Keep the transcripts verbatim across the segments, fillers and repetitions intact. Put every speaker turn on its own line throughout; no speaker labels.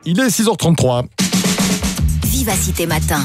Il est six heures trente-trois.
Vivacité Matin.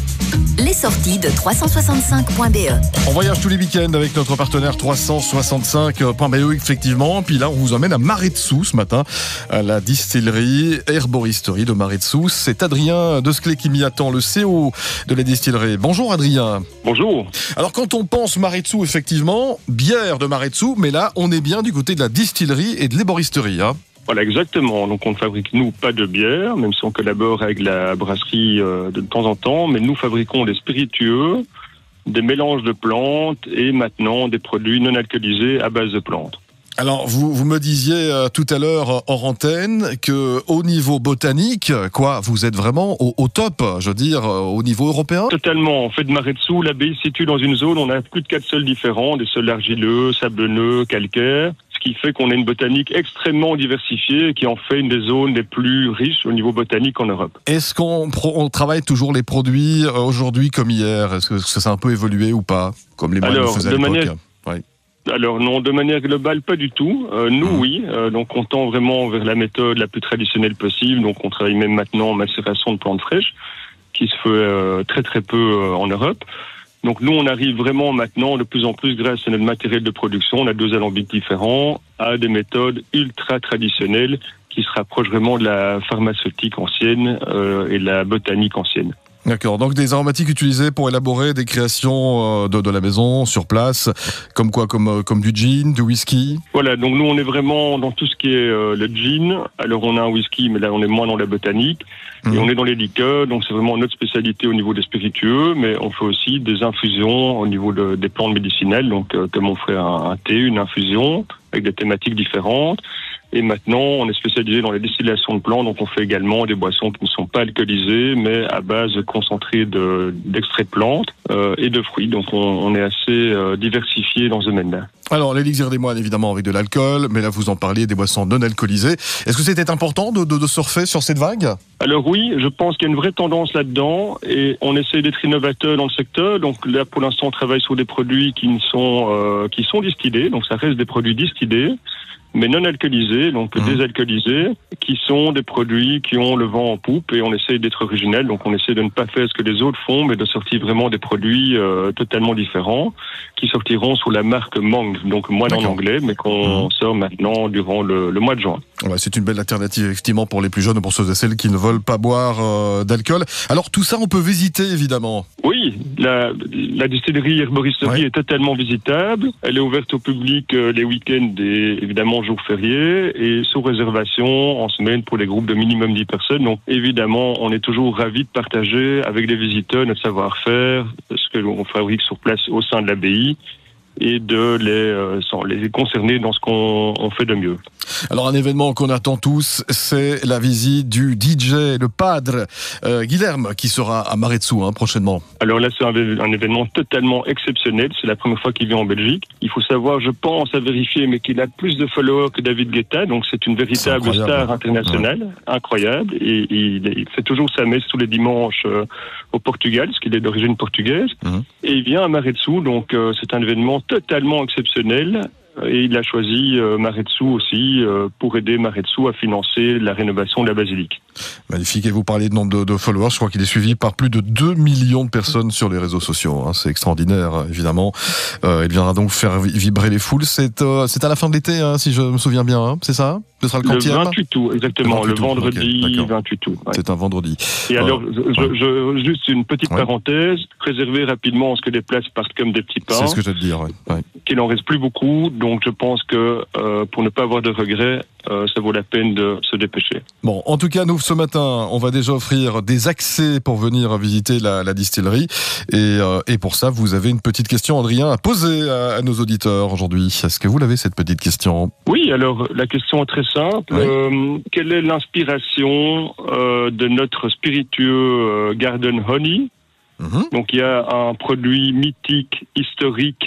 Les sorties de trois cent soixante-cinq point b e.
On voyage tous les week-ends avec notre partenaire trois cent soixante-cinq point b e, effectivement. Puis là, on vous emmène à Maret-de-Sousse ce matin, à la distillerie herboristerie de Maret-de-Sousse. C'est Adrien Desclé qui m'y attend, le C E O de la distillerie. Bonjour Adrien.
Bonjour.
Alors quand on pense Maret-de-Sousse, effectivement, bière de Maret-de-Sousse, mais là, on est bien du côté de la distillerie et de l'herboristerie, hein.
Voilà, exactement. Donc, on ne fabrique, nous, pas de bière, même si on collabore avec la brasserie euh, de temps en temps, mais nous fabriquons des spiritueux, des mélanges de plantes et maintenant des produits non alcoolisés à base de plantes.
Alors, vous, vous me disiez euh, tout à l'heure hors antenne que au niveau botanique, quoi, vous êtes vraiment au, au top, je veux dire, euh, au niveau européen.
Totalement. En fait, Maret-de-Sousse, l'abbaye se situe dans une zone où on a plus de quatre sols différents, des sols argileux, sablonneux, calcaires, ce qui fait qu'on a une botanique extrêmement diversifiée et qui en fait une des zones les plus riches au niveau botanique en Europe.
Est-ce qu'on pro- on travaille toujours les produits euh, aujourd'hui comme hier? Est-ce que ça s'est un peu évolué ou pas, comme les moines le faisaient à l'époque?
Manière...
Ouais.
Alors non, de manière globale, pas du tout. Euh, nous,
mmh.
oui. Euh, donc on tend vraiment vers la méthode la plus traditionnelle possible. Donc on travaille même maintenant en macération de plantes fraîches, qui se fait euh, très très peu euh, en Europe. Donc nous, on arrive vraiment maintenant, de plus en plus, grâce à notre matériel de production, on a deux alambics différents, à des méthodes ultra traditionnelles qui se rapprochent vraiment de la pharmaceutique ancienne euh, et de la botanique ancienne.
D'accord, donc des aromatiques utilisés pour élaborer des créations de, de la maison, sur place, comme quoi, comme, comme du gin, du whisky?
Voilà, donc nous on est vraiment dans tout ce qui est euh, le gin, alors on a un whisky, mais là on est moins dans la botanique, mmh. et on est dans les liqueurs, donc c'est vraiment notre spécialité au niveau des spiritueux, mais on fait aussi des infusions au niveau de, des plantes médicinales, donc euh, comme on fait un, un thé, une infusion, avec des thématiques différentes. Et maintenant, on est spécialisé dans les distillations de plantes, donc on fait également des boissons qui ne sont pas alcoolisées, mais à base concentrée de, d'extraits de plantes euh, et de fruits. Donc on, on est assez euh, diversifié dans ce domaine-là.
Alors, l'élixir des moines, évidemment, avec de l'alcool, mais là, vous en parliez, des boissons non alcoolisées. Est-ce que c'était important de, de, de surfer sur cette vague?
Alors oui, je pense qu'il y a une vraie tendance là-dedans, et on essaie d'être innovateur dans le secteur. Donc là, pour l'instant, on travaille sur des produits qui, ne sont, euh, qui sont distillés, donc ça reste des produits distillés, mais non alcoolisés, donc mmh. désalcoolisés, qui sont des produits qui ont le vent en poupe, et on essaie d'être original, donc on essaie de ne pas faire ce que les autres font, mais de sortir vraiment des produits euh, totalement différents, qui sortiront sous la marque Mang, donc moine en anglais, mais qu'on mmh. sort maintenant durant le, le mois de juin.
Ouais, c'est une belle alternative, effectivement, pour les plus jeunes, pour ceux et celles qui ne veulent pas boire euh, d'alcool. Alors tout ça, on peut visiter, évidemment.
Oui, la, la distillerie herboristerie ouais. est totalement visitable. Elle est ouverte au public euh, les week-ends et évidemment jours fériés, et sous réservation en semaine pour les groupes de minimum dix personnes. Donc évidemment, on est toujours ravis de partager avec les visiteurs notre savoir-faire, ce que l'on fabrique sur place au sein de l'abbaye, et de les, euh, les concerner dans ce qu'on on fait de mieux.
Alors un événement qu'on attend tous, c'est la visite du D J, le padre euh, Guilherme, qui sera à Maret-de-Sousse hein, prochainement.
Alors là, c'est un, un événement totalement exceptionnel. C'est la première fois qu'il vient en Belgique. Il faut savoir, je pense à vérifier, mais qu'il a plus de followers que David Guetta, donc c'est une véritable
c'est
star internationale, ouais. incroyable. Et, et il, il fait toujours sa messe tous les dimanches euh, au Portugal, parce qu'il est d'origine portugaise. Mmh. Et il vient à Maret-de-Sousse, donc euh, c'est un événement totalement exceptionnel. Et il a choisi euh, Maret-de-Sousse aussi euh, pour aider Maret-de-Sousse à financer la rénovation de la basilique.
Magnifique. Et vous parliez de nombre de, de followers. Je crois qu'il est suivi par plus de deux millions de personnes sur les réseaux sociaux. Hein. C'est extraordinaire, évidemment. Euh, il viendra donc faire vibrer les foules. C'est, euh, c'est à la fin de l'été, hein, si je me souviens bien. Hein. C'est ça? Ce sera le quantième?
Le vingt-huit août, exactement. Le, le vendredi okay, vingt-huit août. Ouais.
C'est un vendredi.
Et euh, alors, je, ouais. je, juste une petite ouais. parenthèse. Préserver rapidement ce que les places partent comme des petits pains.
C'est ce que je veux te dire, ouais. ouais.
Qu'il n'en reste plus beaucoup. Donc, je pense que euh, pour ne pas avoir de regrets, euh, ça vaut la peine de se dépêcher.
Bon, en tout cas, nous, ce matin, on va déjà offrir des accès pour venir visiter la, la distillerie. Et, euh, et pour ça, vous avez une petite question, Adrien, à poser à, à nos auditeurs aujourd'hui. Est-ce que vous l'avez, cette petite question?
Oui, alors, la question est très simple. Oui. Euh, quelle est l'inspiration euh, de notre spiritueux euh, Garden Honey? Mmh. Donc, il y a un produit mythique, historique,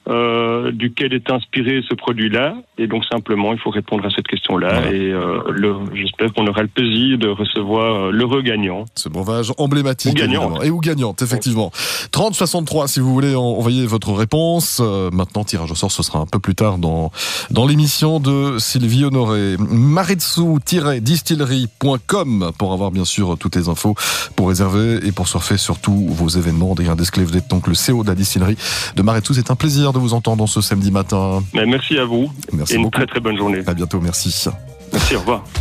euh, duquel est inspiré ce produit-là. Et donc simplement, il faut répondre à cette question-là. Voilà. Et euh, le, j'espère qu'on aura le plaisir de recevoir l'heureux gagnant.
Ce breuvage emblématique.
Ou gagnante.
Et ou gagnante, effectivement. trente soixante-trois, si vous voulez envoyer votre réponse. Euh, maintenant, tirage au sort, ce sera un peu plus tard dans, dans l'émission de Sylvie Honoré. maretsu tiret distillerie point com pour avoir bien sûr toutes les infos, pour réserver et pour surfer sur tous vos événements. Adrien Desclés, vous êtes donc le C E O de la distillerie de Maretsu. C'est un plaisir de vous entendre ce samedi matin.
Mais merci à vous.
Merci
et une
beaucoup.
très très bonne journée.
À bientôt, merci.
Merci, au revoir.